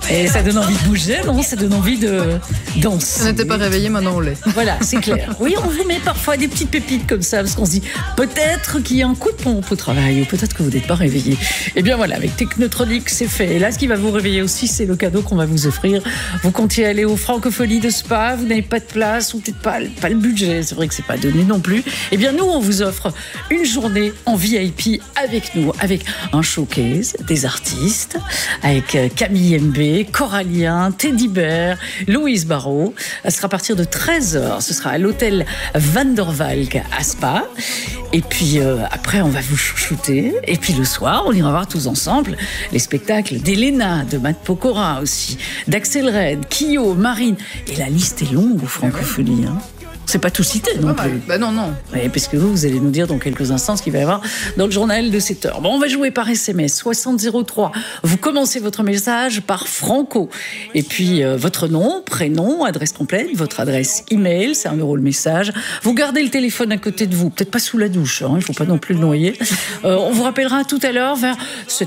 Et ça donne envie de bouger, non? Ça donne envie de danser. On n'était pas réveillé, maintenant on l'est. Voilà, c'est clair. Oui, on vous met parfois des petites pépites comme ça, parce qu'on se dit peut-être qu'il y a un coup de pompe au travail, ou peut-être que vous n'êtes pas réveillé. Et bien voilà, avec Technotronic, c'est fait. Et là, ce qui va vous réveiller aussi, c'est le cadeau qu'on va vous offrir. Vous comptiez aller aux Francopholies de Spa, vous n'avez pas de place, ou peut-être pas le budget, c'est vrai que c'est pas donné non plus. Eh bien, nous, on vous offre une journée en VIP avec nous, avec un showcase, des artistes, avec Camille MB, Corallien, Teddy Bear, Louise Barrault. Ce sera à partir de 13h. Ce sera à l'hôtel Van der Valk à Spa. Et puis après, on va vous chouchouter. Et puis le soir, on ira voir tous ensemble les spectacles d'Elena, de Matt Pokora aussi, d'Axel Red, Kyo, Marine. Et la liste est longue aux Francophonies. Hein. C'est pas tout cité non plus. Bah non. Oui, parce que vous allez nous dire dans quelques instants ce qu'il va y avoir dans le journal de 7h. Bon, on va jouer par SMS 6003. Vous commencez votre message par Franco. Et puis votre nom, prénom, adresse complète, votre adresse email, c'est 1 € le message. Vous gardez le téléphone à côté de vous, peut-être pas sous la douche, hein, il faut pas non plus le noyer. On vous rappellera tout à l'heure vers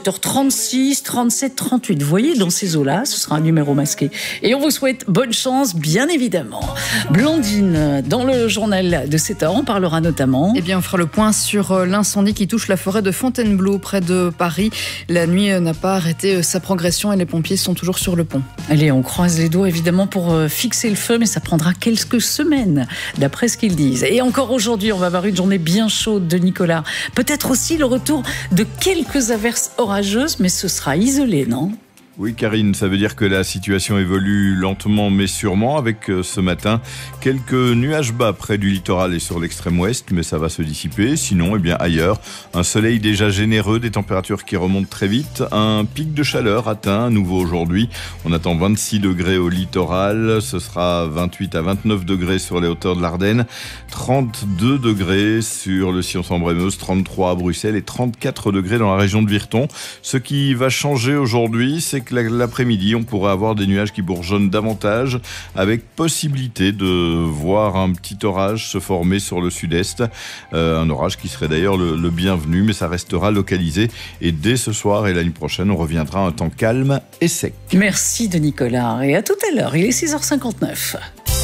7h36, 37, 38. Vous voyez, dans ces eaux-là, ce sera un numéro masqué. Et on vous souhaite bonne chance, bien évidemment. Blandine, dans le journal de 7h, on parlera notamment... Eh bien, on fera le point sur l'incendie qui touche la forêt de Fontainebleau, près de Paris. La nuit n'a pas arrêté sa progression et les pompiers sont toujours sur le pont. Allez, on croise les doigts évidemment pour fixer le feu, mais ça prendra quelques semaines, d'après ce qu'ils disent. Et encore aujourd'hui, on va avoir une journée bien chaude de Nicolas. Peut-être aussi le retour de quelques averses orageuses, mais ce sera isolé, non ? Oui, Karine, ça veut dire que la situation évolue lentement mais sûrement avec ce matin quelques nuages bas près du littoral et sur l'extrême ouest, mais ça va se dissiper. Sinon, eh bien ailleurs, un soleil déjà généreux, des températures qui remontent très vite, un pic de chaleur atteint à nouveau aujourd'hui. On attend 26 degrés au littoral, ce sera 28 à 29 degrés sur les hauteurs de l'Ardenne, 32 degrés sur le Sion-Sambre-et-Meuse, 33 à Bruxelles et 34 degrés dans la région de Virton. Ce qui va changer aujourd'hui, c'est que l'après-midi, on pourrait avoir des nuages qui bourgeonnent davantage, avec possibilité de voir un petit orage se former sur le sud-est. Un orage qui serait d'ailleurs le bienvenu, mais ça restera localisé. Et dès ce soir et l'année prochaine, on reviendra à un temps calme et sec. Merci de Nicolas. Et à tout à l'heure, il est 6h59.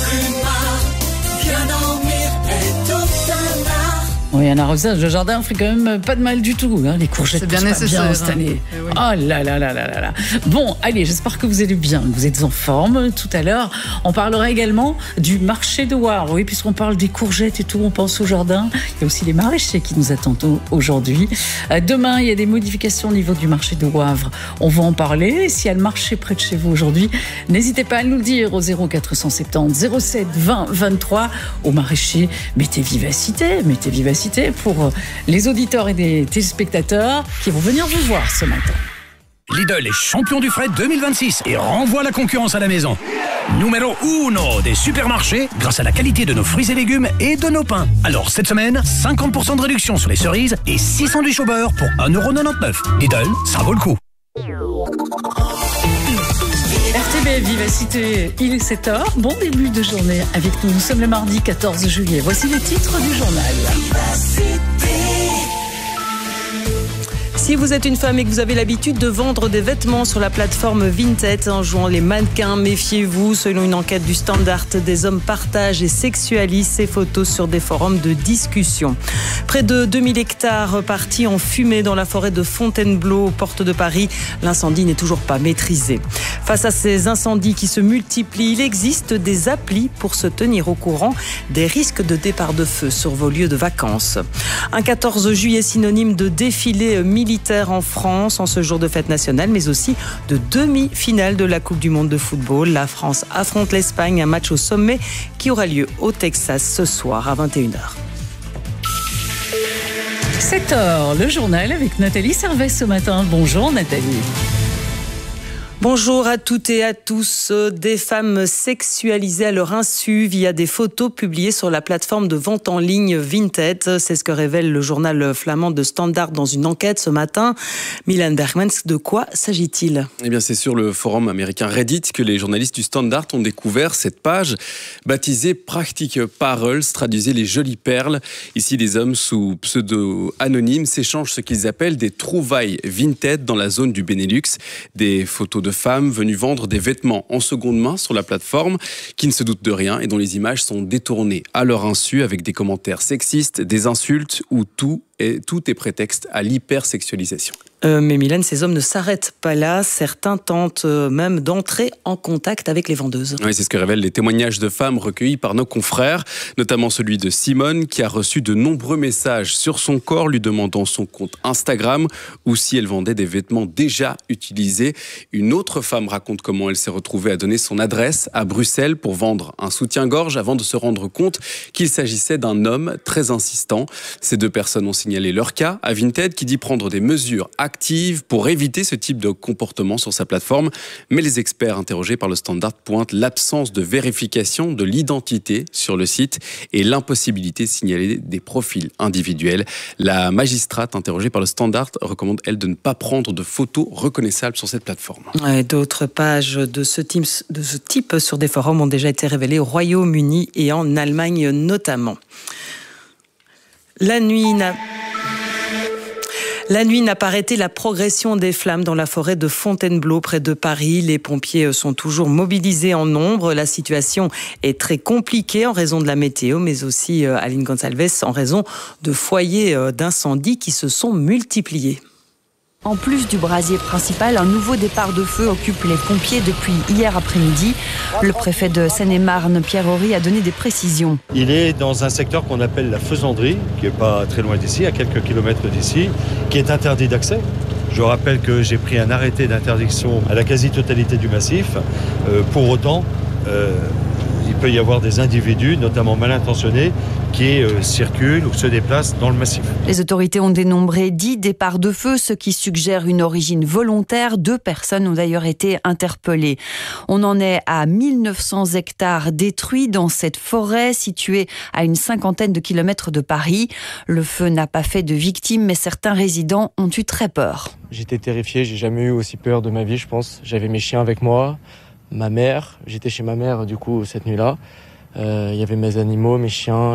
Oui, un arrosage de jardin ferait quand même pas de mal du tout. Hein. Les courgettes, c'est bien nécessaire bien cette année. Oui. Oh là là là là là là. Bon, allez, j'espère que vous allez bien, que vous êtes en forme. Tout à l'heure, on parlera également du marché de Wavre. Oui, puisqu'on parle des courgettes et tout, on pense au jardin. Il y a aussi les maraîchers qui nous attendent aujourd'hui. Demain, il y a des modifications au niveau du marché de Wavre. On va en parler. Et s'il y a le marché près de chez vous aujourd'hui, n'hésitez pas à nous le dire au 0470 07 20 23. Aux maraîchers, mettez vivacité pour les auditeurs et des téléspectateurs qui vont venir vous voir ce matin. Lidl est champion du fret 2026 et renvoie la concurrence à la maison. Numéro 1 des supermarchés grâce à la qualité de nos fruits et légumes et de nos pains. Alors cette semaine, 50% de réduction sur les cerises et 6 sandwichs au beurre pour 1,99 €. Lidl, ça vaut le coup. RTB Vivacité, il est 7h. Bon début de journée avec nous. Nous sommes le mardi 14 juillet. Voici les titres du journal. Si vous êtes une femme et que vous avez l'habitude de vendre des vêtements sur la plateforme Vinted en jouant les mannequins, méfiez-vous. Selon une enquête du Standard, des hommes partagent et sexualisent ces photos sur des forums de discussion. Près de 2000 hectares partis en fumée dans la forêt de Fontainebleau, aux portes de Paris. L'incendie n'est toujours pas maîtrisé. Face à ces incendies qui se multiplient, il existe des applis pour se tenir au courant des risques de départ de feu sur vos lieux de vacances. Un 14 juillet synonyme de défilé militaire en France en ce jour de fête nationale, mais aussi de demi-finale de la Coupe du Monde de football. La France affronte l'Espagne, un match au sommet qui aura lieu au Texas ce soir à 21h. 7h, le journal avec Nathalie Servais ce matin. Bonjour Nathalie. Bonjour à toutes et à tous. Des femmes sexualisées à leur insu via des photos publiées sur la plateforme de vente en ligne Vinted. C'est ce que révèle le journal flamand de Standard dans une enquête ce matin. Milan Bergmans, de quoi s'agit-il ? Eh bien, c'est sur le forum américain Reddit que les journalistes du Standard ont découvert cette page baptisée Prachtige Parels, traduisait les jolies perles. Ici, des hommes sous pseudo anonymes s'échangent ce qu'ils appellent des trouvailles Vinted dans la zone du Benelux. Des photos de femmes venues vendre des vêtements en seconde main sur la plateforme, qui ne se doutent de rien et dont les images sont détournées à leur insu avec des commentaires sexistes, des insultes ou tout est prétexte à l'hypersexualisation. Mais Mylène, ces hommes ne s'arrêtent pas là. Certains tentent même d'entrer en contact avec les vendeuses. Oui, c'est ce que révèlent les témoignages de femmes recueillis par nos confrères, notamment celui de Simone, qui a reçu de nombreux messages sur son corps lui demandant son compte Instagram ou si elle vendait des vêtements déjà utilisés. Une autre femme raconte comment elle s'est retrouvée à donner son adresse à Bruxelles pour vendre un soutien-gorge avant de se rendre compte qu'il s'agissait d'un homme très insistant. Ces deux personnes ont signalé leur cas à Vinted, qui dit prendre des mesures active pour éviter ce type de comportement sur sa plateforme. Mais les experts interrogés par le Standard pointent l'absence de vérification de l'identité sur le site et l'impossibilité de signaler des profils individuels. La magistrate interrogée par le Standard recommande, elle, de ne pas prendre de photos reconnaissables sur cette plateforme. D'autres pages de ce type sur des forums ont déjà été révélées au Royaume-Uni et en Allemagne notamment. La nuit n'a pas arrêté la progression des flammes dans la forêt de Fontainebleau, près de Paris. Les pompiers sont toujours mobilisés en nombre. La situation est très compliquée en raison de la météo, mais aussi, Aline Gonçalves, en raison de foyers d'incendie qui se sont multipliés. En plus du brasier principal, un nouveau départ de feu occupe les pompiers depuis hier après-midi. Le préfet de Seine-et-Marne, Pierre Horry, a donné des précisions. Il est dans un secteur qu'on appelle la Faisanderie, qui n'est pas très loin d'ici, à quelques kilomètres d'ici, qui est interdit d'accès. Je rappelle que j'ai pris un arrêté d'interdiction à la quasi-totalité du massif. Pour autant, il peut y avoir des individus, notamment mal intentionnés, qui circulent ou se déplacent dans le massif. Les autorités ont dénombré 10 départs de feu, ce qui suggère une origine volontaire. 2 personnes ont d'ailleurs été interpellées. On en est à 1900 hectares détruits dans cette forêt située à une 50aine de kilomètres de Paris. Le feu n'a pas fait de victimes, mais certains résidents ont eu très peur. J'étais terrifié, j'ai jamais eu aussi peur de ma vie, je pense. J'avais mes chiens avec moi, ma mère, j'étais chez ma mère du coup cette nuit-là. Il y avait mes animaux, mes chiens,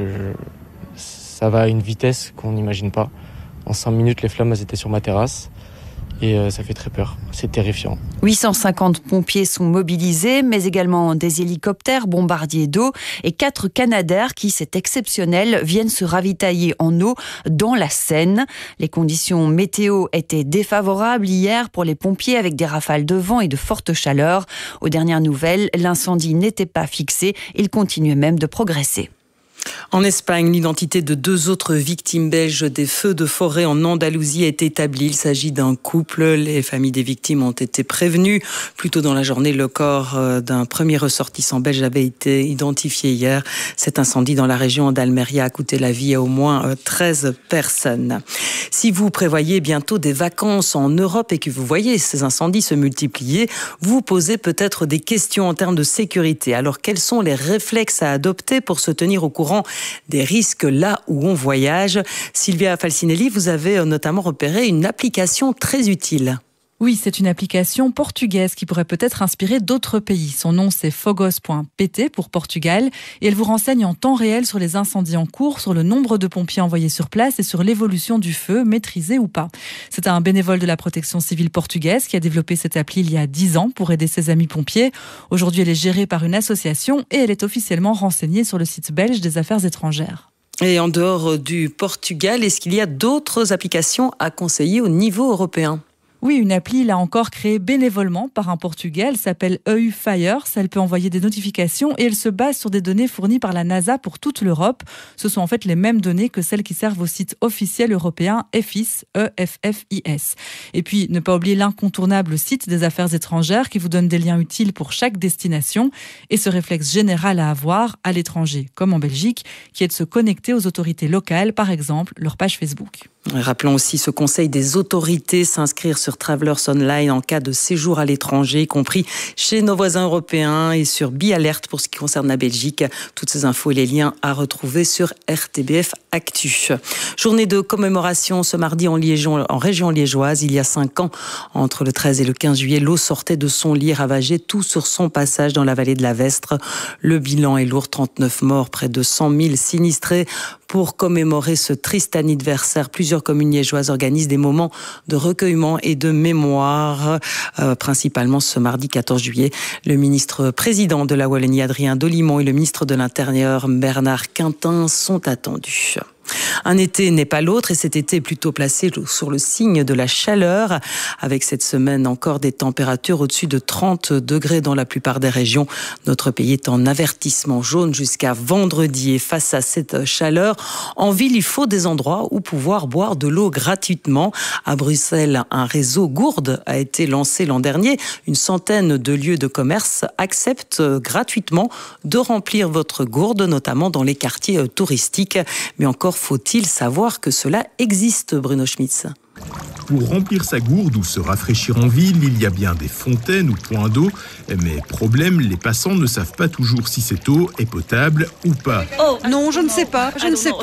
ça va à une vitesse qu'on n'imagine pas. En 5 minutes, les flammes étaient sur ma terrasse et ça fait très peur, c'est terrifiant. 850 pompiers sont mobilisés, mais également des hélicoptères, bombardiers d'eau et 4 Canadair qui, c'est exceptionnel, viennent se ravitailler en eau dans la Seine. Les conditions météo étaient défavorables hier pour les pompiers avec des rafales de vent et de fortes chaleurs. Aux dernières nouvelles, l'incendie n'était pas fixé, il continuait même de progresser. En Espagne, l'identité de 2 autres victimes belges des feux de forêt en Andalousie est établie. Il s'agit d'un couple. Les familles des victimes ont été prévenues. Plus tôt dans la journée, le corps d'un premier ressortissant belge avait été identifié hier. Cet incendie dans la région d'Almeria a coûté la vie à au moins 13 personnes. Si vous prévoyez bientôt des vacances en Europe et que vous voyez ces incendies se multiplier, vous vous posez peut-être des questions en termes de sécurité. Alors, quels sont les réflexes à adopter pour se tenir au courant des risques là où on voyage? Sylvia Falcinelli, vous avez notamment repéré une application très utile. Oui, c'est une application portugaise qui pourrait peut-être inspirer d'autres pays. Son nom, c'est Fogos.pt pour Portugal et elle vous renseigne en temps réel sur les incendies en cours, sur le nombre de pompiers envoyés sur place et sur l'évolution du feu, maîtrisé ou pas. C'est un bénévole de la protection civile portugaise qui a développé cette appli il y a 10 ans pour aider ses amis pompiers. Aujourd'hui, elle est gérée par une association et elle est officiellement renseignée sur le site belge des Affaires étrangères. Et en dehors du Portugal, est-ce qu'il y a d'autres applications à conseiller au niveau européen ? Oui, une appli, là encore, créée bénévolement par un Portugais. Elle s'appelle EU Fires. Elle peut envoyer des notifications et elle se base sur des données fournies par la NASA pour toute l'Europe. Ce sont en fait les mêmes données que celles qui servent au site officiel européen EFIS, EFFIS. Et puis, ne pas oublier l'incontournable site des Affaires étrangères qui vous donne des liens utiles pour chaque destination et ce réflexe général à avoir à l'étranger, comme en Belgique, qui est de se connecter aux autorités locales, par exemple leur page Facebook. Rappelons aussi ce conseil des autorités, s'inscrire sur Travelers Online en cas de séjour à l'étranger, y compris chez nos voisins européens, et sur BeAlert pour ce qui concerne la Belgique. Toutes ces infos et les liens à retrouver sur RTBF Actu. Journée de commémoration ce mardi en région liégeoise. Il y a 5 ans, entre le 13 et le 15 juillet, l'eau sortait de son lit, ravageait tout sur son passage dans la vallée de la Vestre. Le bilan est lourd, 39 morts, près de 100 000 sinistrés. Pour commémorer ce triste anniversaire, plusieurs communes liégeoises organisent des moments de recueillement et de mémoire, principalement ce mardi 14 juillet. Le ministre-président de la Wallonie, Adrien Dolimon, et le ministre de l'Intérieur, Bernard Quintin, sont attendus. Un été n'est pas l'autre et cet été est plutôt placé sur le signe de la chaleur, avec cette semaine encore des températures au-dessus de 30 degrés dans la plupart des régions. Notre pays est en avertissement jaune jusqu'à vendredi et face à cette chaleur, en ville, il faut des endroits où pouvoir boire de l'eau gratuitement. À Bruxelles, un réseau gourde a été lancé l'an dernier. Une centaine de lieux de commerce acceptent gratuitement de remplir votre gourde, notamment dans les quartiers touristiques. Mais encore faut-il savoir que cela existe, Bruno Schmitz. Pour remplir sa gourde ou se rafraîchir en ville, il y a bien des fontaines ou points d'eau. Mais problème, les passants ne savent pas toujours si cette eau est potable ou pas. Oh non, je ne sais pas.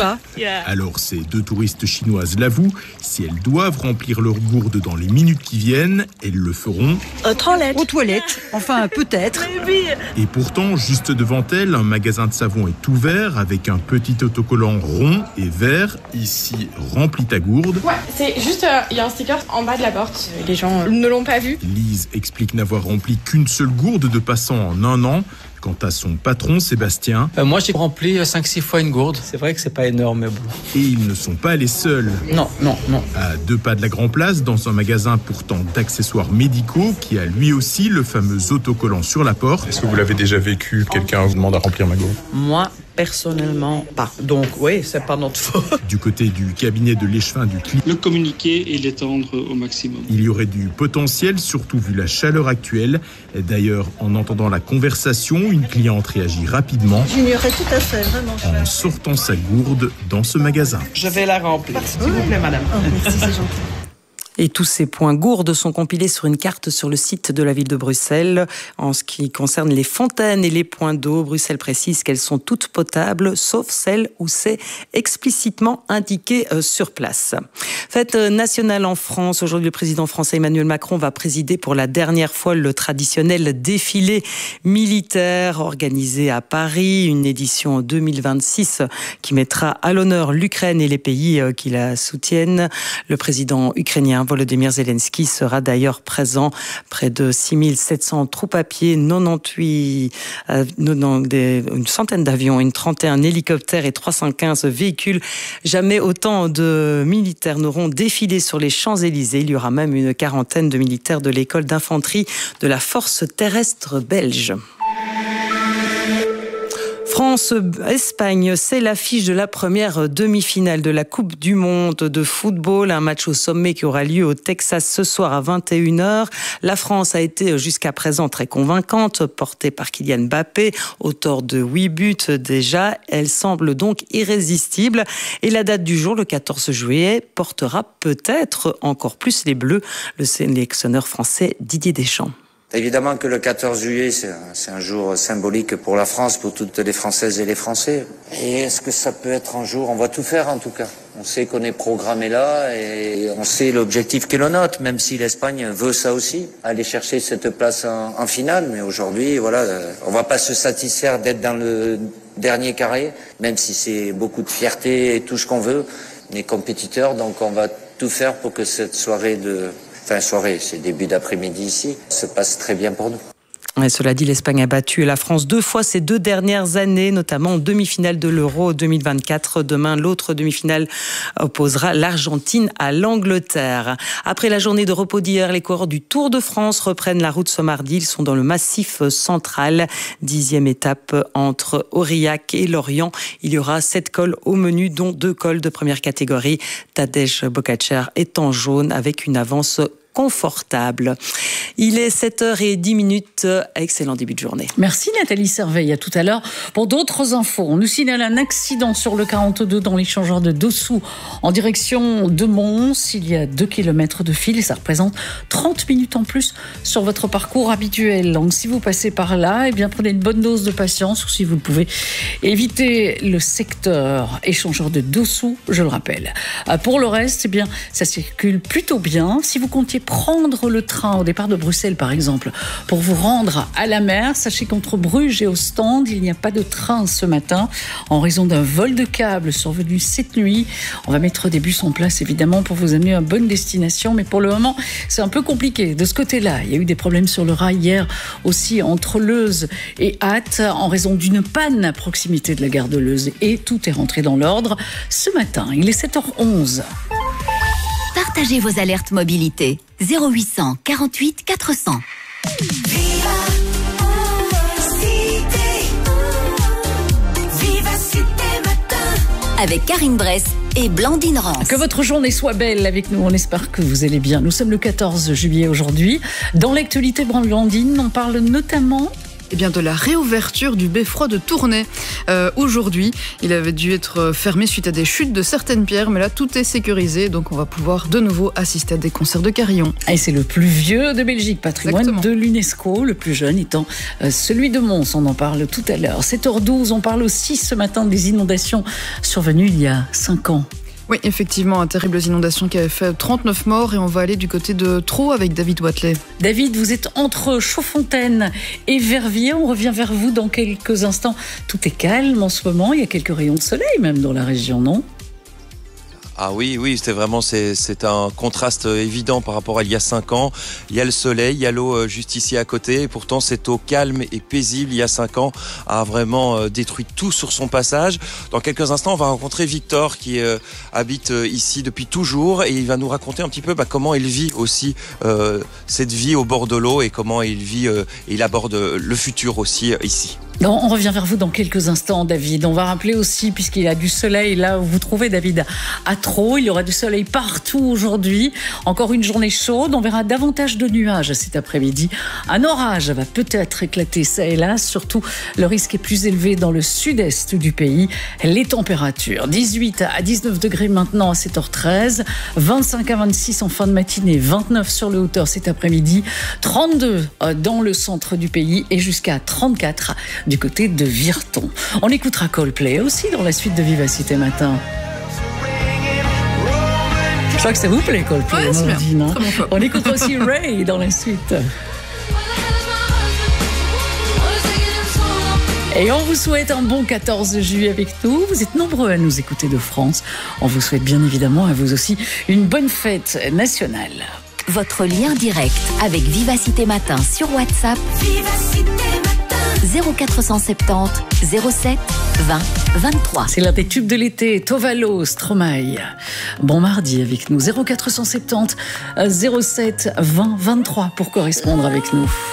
Alors ces deux touristes chinoises l'avouent, si elles doivent remplir leur gourde dans les minutes qui viennent, elles le feront Aux toilettes, enfin peut-être. Et pourtant, juste devant elles, un magasin de savon est ouvert avec un petit autocollant rond et vert. Ici, remplis ta gourde. Ouais, c'est juste, il y a un sticker en bas de la porte. Les gens ne l'ont pas vu. Lise explique n'avoir rempli qu'une seule gourde de passants en un an. Quant à son patron, Sébastien... Moi, j'ai rempli 5-6 fois une gourde. C'est vrai que c'est pas énorme, mais bon. Et ils ne sont pas les seuls. Non. À 2 pas de la Grand Place, dans un magasin pourtant d'accessoires médicaux, qui a lui aussi le fameux autocollant sur la porte. Est-ce que vous l'avez déjà vécu? Quelqu'un vous demande à remplir ma gourde? Moi, personnellement, pas. Donc, oui, c'est pas notre faute. Du côté du cabinet de l'échevin du client, le communiquer et l'étendre au maximum. Il y aurait du potentiel, surtout vu la chaleur actuelle. D'ailleurs, en entendant la conversation, une cliente réagit rapidement. J'ignorais tout à fait, vraiment. En sortant sa gourde dans ce magasin. Je vais la remplir, s'il vous plaît, madame. Merci, c'est gentil. Et tous ces points gourdes sont compilés sur une carte sur le site de la ville de Bruxelles. En ce qui concerne les fontaines et les points d'eau, Bruxelles précise qu'elles sont toutes potables, sauf celles où c'est explicitement indiqué sur place. Fête nationale en France. Aujourd'hui, le président français Emmanuel Macron va présider pour la dernière fois le traditionnel défilé militaire organisé à Paris. Une édition 2026 qui mettra à l'honneur l'Ukraine et les pays qui la soutiennent. Le président ukrainien Volodymyr Zelensky sera d'ailleurs présent. Près de 6700 troupes à pied, une centaine d'avions, une 31 hélicoptères et 315 véhicules. Jamais autant de militaires n'auront défilé sur les Champs-Élysées. Il y aura même une quarantaine de militaires de l'école d'infanterie de la force terrestre belge. France-Espagne, c'est l'affiche de la première demi-finale de la Coupe du Monde de football. Un match au sommet qui aura lieu au Texas ce soir à 21h. La France a été jusqu'à présent très convaincante, portée par Kylian Mbappé, auteur de 8 buts déjà. Elle semble donc irrésistible. Et la date du jour, le 14 juillet, portera peut-être encore plus les Bleus, le sélectionneur français Didier Deschamps. Évidemment que le 14 juillet, c'est un jour symbolique pour la France, pour toutes les Françaises et les Français. Et est-ce que ça peut être un jour? On va tout faire en tout cas. On sait qu'on est programmé là et on sait l'objectif qui est le nôtre, même si l'Espagne veut ça aussi, aller chercher cette place en finale. Mais aujourd'hui, voilà, on va pas se satisfaire d'être dans le dernier carré, même si c'est beaucoup de fierté et tout ce qu'on veut. On est compétiteurs, donc on va tout faire pour que cette soirée c'est début d'après-midi ici, se passe très bien pour nous. Et cela dit, l'Espagne a battu la France 2 fois ces 2 dernières années, notamment en demi-finale de l'Euro 2024. Demain, l'autre demi-finale opposera l'Argentine à l'Angleterre. Après la journée de repos d'hier, les coureurs du Tour de France reprennent la route ce mardi. Ils sont dans le Massif central. 10e étape entre Aurillac et Lorient. Il y aura 7 cols au menu, dont 2 cols de première catégorie. Tadej Pogačar est en jaune avec une avance confortable. Il est 7h10. Excellent début de journée. Merci Nathalie Serveille. À tout à l'heure. Pour d'autres infos, on nous signale un accident sur le 42 dans l'échangeur de Dossou en direction de Mons. Il y a 2 km de fil et ça représente 30 minutes en plus sur votre parcours habituel. Donc si vous passez par là, prenez une bonne dose de patience ou si vous le pouvez, évitez le secteur échangeur de Dossou, je le rappelle. Pour le reste, ça circule plutôt bien. Si vous comptiez prendre le train au départ de Bruxelles, par exemple, pour vous rendre à la mer, sachez qu'entre Bruges et Ostende, il n'y a pas de train ce matin en raison d'un vol de câble survenu cette nuit. On va mettre des bus en place, évidemment, pour vous amener à bonne destination, mais pour le moment, c'est un peu compliqué. De ce côté-là, il y a eu des problèmes sur le rail hier aussi entre Leuze et Ath en raison d'une panne à proximité de la gare de Leuze et tout est rentré dans l'ordre. Ce matin, il est 7h11. Partagez vos alertes mobilité. 0800 48 400. Avec Karine Bress et Blandine Rance. Que votre journée soit belle avec nous, on espère que vous allez bien. Nous sommes le 14 juillet aujourd'hui. Dans l'actualité, Blandine, on parle notamment de la réouverture du beffroi de Tournai. Aujourd'hui, il avait dû être fermé suite à des chutes de certaines pierres, mais là, tout est sécurisé, donc on va pouvoir de nouveau assister à des concerts de carillon. Et c'est le plus vieux de Belgique, patrimoine de l'UNESCO, le plus jeune étant celui de Mons, on en parle tout à l'heure. 7h12, on parle aussi ce matin des inondations survenues il y a 5 ans. Oui, effectivement, terribles inondations qui avaient fait 39 morts et on va aller du côté de Traux avec David Watley. David, vous êtes entre Chaudfontaine et Verviers. On revient vers vous dans quelques instants. Tout est calme en ce moment. Il y a quelques rayons de soleil même dans la région, non ? Ah oui, c'est un contraste évident par rapport à il y a 5 ans. Il y a le soleil, il y a l'eau juste ici à côté. Et pourtant, cette eau calme et paisible, il y a 5 ans, a vraiment détruit tout sur son passage. Dans quelques instants, on va rencontrer Victor qui habite ici depuis toujours et il va nous raconter un petit peu comment il vit aussi cette vie au bord de l'eau et comment il vit et il aborde le futur aussi ici. Non, on revient vers vous dans quelques instants, David. On va rappeler aussi, puisqu'il y a du soleil là où vous trouvez, David, à Traux. Il y aura du soleil partout aujourd'hui. Encore une journée chaude. On verra davantage de nuages cet après-midi. Un orage va peut-être éclater ça et là. Surtout, le risque est plus élevé dans le sud-est du pays. Les températures, 18 à 19 degrés maintenant à 7h13. 25 à 26 en fin de matinée. 29 sur le hauteur cet après-midi. 32 dans le centre du pays et jusqu'à 34 du côté de Virton. On écoutera Coldplay aussi dans la suite de Vivacité Matin. Je crois que ça vous plaît, Coldplay. Ouais, Nadine, hein. On écoutera aussi Ray dans la suite. Et on vous souhaite un bon 14 juillet avec nous. Vous êtes nombreux à nous écouter de France. On vous souhaite bien évidemment à vous aussi une bonne fête nationale. Votre lien direct avec Vivacité Matin sur WhatsApp. Vivacité Matin. 0470 07 20 23. C'est l'un des tubes de l'été, Tovalo, Stromae. Bon mardi avec nous, 0470 07 20 23 pour correspondre avec nous.